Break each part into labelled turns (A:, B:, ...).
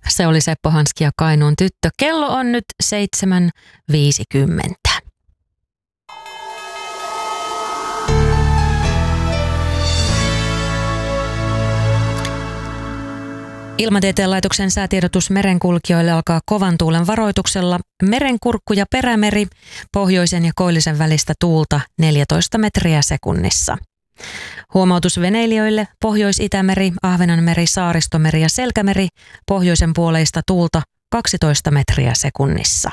A: Se oli Seppo Hanski ja Kainuun tyttö. Kello on nyt 7.50. Ilmatieteen laitoksen säätiedotus merenkulkijoille alkaa kovan tuulen varoituksella. Merenkurkku ja perämeri, pohjoisen ja koillisen välistä tuulta 14 metriä sekunnissa. Huomautus veneilijöille: Pohjois-Itämeri, Ahvenanmeri, Saaristomeri ja Selkämeri, pohjoisen puoleista tuulta 12 metriä sekunnissa.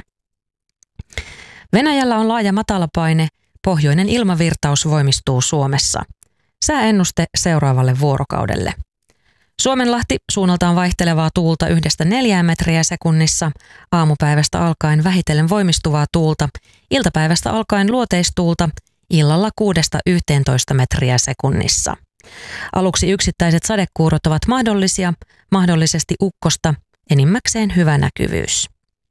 A: Venäjällä on laaja matalapaine, pohjoinen ilmavirtaus voimistuu Suomessa. Sääennuste seuraavalle vuorokaudelle. Suomenlahti, suunnaltaan vaihtelevaa tuulta 1–4 metriä sekunnissa, aamupäivästä alkaen vähitellen voimistuvaa tuulta, iltapäivästä alkaen luoteistuulta, illalla 6–11 metriä sekunnissa. Aluksi yksittäiset sadekuurot ovat mahdollisia, mahdollisesti ukkosta, enimmäkseen hyvä näkyvyys.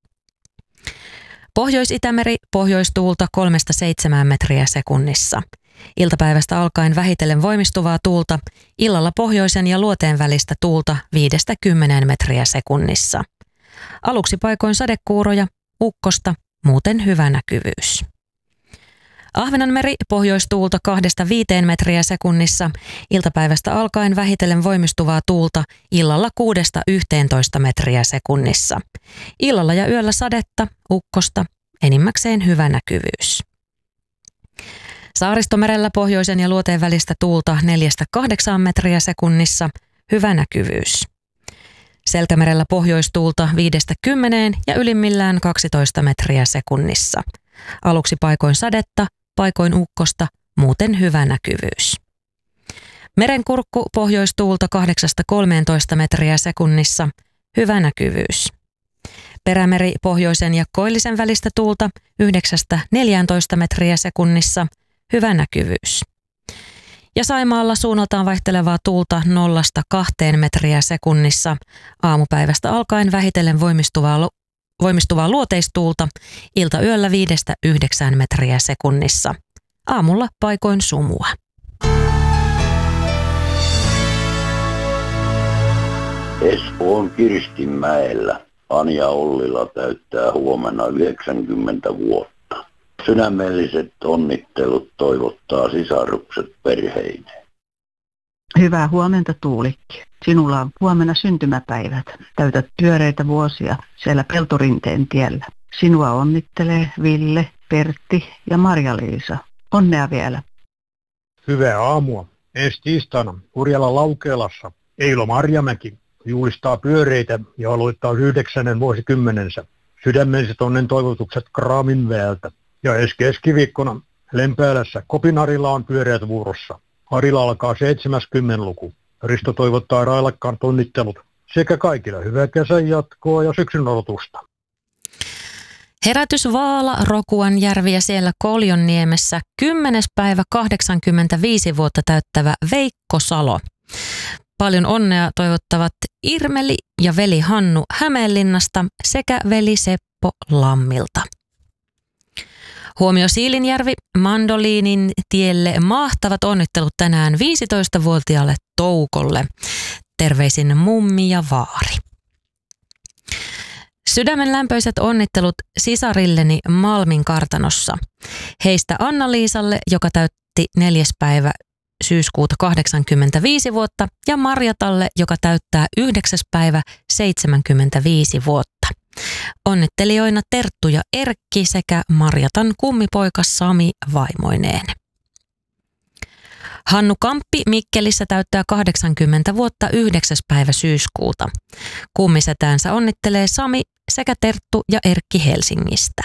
A: Pohjois-Itämeri, pohjoistuulta 3–7 metriä sekunnissa. Iltapäivästä alkaen vähitellen voimistuvaa tuulta, illalla pohjoisen ja luoteen välistä tuulta 5–10 metriä sekunnissa. Aluksi paikoin sadekuuroja, ukkosta, muuten hyvä näkyvyys. Ahvenanmeri, pohjoistuulta 2–5 metriä sekunnissa, iltapäivästä alkaen vähitellen voimistuvaa tuulta, illalla 6–11 metriä sekunnissa. Illalla ja yöllä sadetta, ukkosta, enimmäkseen hyvä näkyvyys. Saaristomerellä pohjoisen ja luoteen välistä tuulta 4–8 metriä sekunnissa, hyvä näkyvyys. Selkämerellä pohjoistuulta 5–10 ja ylimmillään 12 metriä sekunnissa. Aluksi paikoin sadetta, paikoin ukkosta, muuten hyvä näkyvyys. Merenkurkku pohjoistuulta 8–13 metriä sekunnissa, hyvä näkyvyys. Perämeri pohjoisen ja koillisen välistä tuulta 9–14 metriä sekunnissa, hyvä näkyvyys. Ja Saimaalla suunnaltaan vaihtelevaa tuulta 0–2 metriä sekunnissa, aamupäivästä alkaen vähitellen voimistuvaa luoteistuulta, iltayöllä 5–9 metriä sekunnissa. Aamulla paikoin sumua.
B: Espoon Kirstinmäellä Anja Ollila täyttää huomenna 90 vuotta. Sydämelliset onnittelut toivottaa sisarukset perheineen.
C: Hyvää huomenta, Tuulikki. Sinulla on huomenna syntymäpäivät. Täytät pyöreitä vuosia siellä Peltorinteen tiellä. Sinua onnittelee Ville, Pertti ja Marja-Liisa. Onnea vielä.
D: Hyvää aamua. Ensi tiistaina Urjalan Laukeelassa Eilo Marjamäki juhlistaa pyöreitä ja aloittaa 9. vuosikymmenensä. Sydämelliset onnen toivotukset Kraaminväeltä. Ja ensi keskiviikkona Lempäälässä Kopinarilla on pyöreät vuorossa. Arilla alkaa 70-luku. Risto toivottaa railakkaan onnittelut sekä kaikille hyvää kesän jatkoa ja syksyn odotusta.
A: Herätys Vaala, Rokuanjärvi ja siellä Koljonniemessä 10. päivä 85 vuotta täyttävä Veikko Salo. Paljon onnea toivottavat Irmeli ja veli Hannu Hämeenlinnasta sekä veli Seppo Lammilta. Huomio Siilinjärvi, Mandoliinin tielle mahtavat onnittelut tänään 15-vuotiaalle Toukolle. Terveisin mummi ja vaari. Sydämen lämpöiset onnittelut sisarilleni Malmin kartanossa. Heistä Anna-Liisalle, joka täytti 4. päivä syyskuuta 85 vuotta, ja Marjatalle, joka täyttää 9. päivä 75 vuotta. Onnittelijoina Terttu ja Erkki sekä Marjatan kummipoika Sami vaimoineen. Hannu Kamppi Mikkelissä täyttää 80 vuotta 9. päivä syyskuuta. Kummisetäänsä onnittelee Sami sekä Terttu ja Erkki Helsingistä.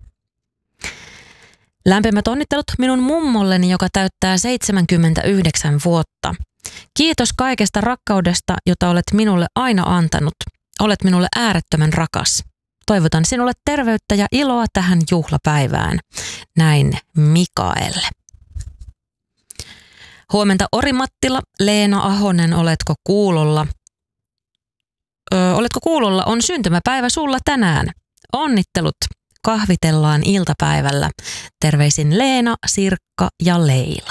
A: Lämpimät onnittelut minun mummolleni, joka täyttää 79 vuotta. Kiitos kaikesta rakkaudesta, jota olet minulle aina antanut. Olet minulle äärettömän rakas. Toivotan sinulle terveyttä ja iloa tähän juhlapäivään. Näin Mikael. Huomenta Orimattila, Leena Ahonen, oletko kuulolla? Oletko kuulolla? On syntymäpäivä sulla tänään. Onnittelut. Kahvitellaan iltapäivällä. Terveisin Leena, Sirkka ja Leila.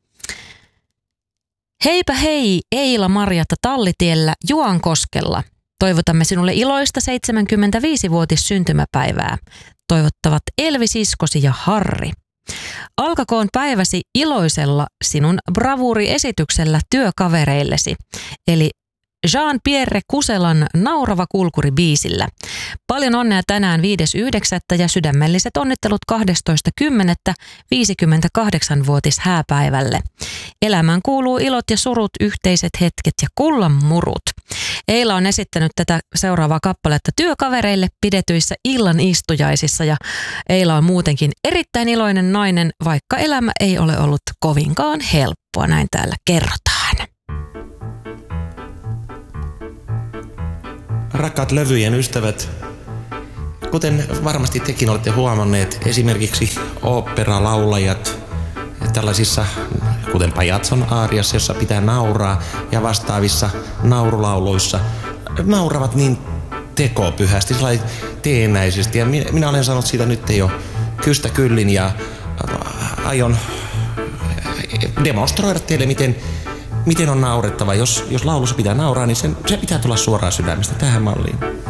A: Heipä hei, Eila Marjatta Tallitiellä Juankoskella. Toivotamme sinulle iloista 75-vuotis syntymäpäivää. Toivottavat Elvi, siskosi ja Harri. Alkakoon päiväsi iloisella sinun bravuuriesityksellä työkavereillesi, eli Jean-Pierre Kuselan Naurava kulkuri -biisillä. Paljon onnea tänään 5.9. ja sydämelliset onnittelut 12.10. 58-vuotis hääpäivälle. Elämään kuuluu ilot ja surut, yhteiset hetket ja kullanmurut. Eila on esittänyt tätä seuraavaa kappaletta työkavereille pidetyissä illan istujaisissa ja Eila on muutenkin erittäin iloinen nainen, vaikka elämä ei ole ollut kovinkaan helppoa, näin täällä kerrotaan.
E: Rakkaat levyjen ystävät, kuten varmasti tekin olette huomanneet, esimerkiksi oopperalaulajat tällaisissa, kuten Pajatson aariassa, jossa pitää nauraa, ja vastaavissa naurulauluissa nauravat niin tekopyhästi, sellainen teennäisesti. Ja minä olen sanonut siitä nyt jo kystä kyllin ja aion demonstroida teille, miten on naurettava. Jos laulussa pitää nauraa, niin se pitää tulla suoraan sydämestä tähän malliin.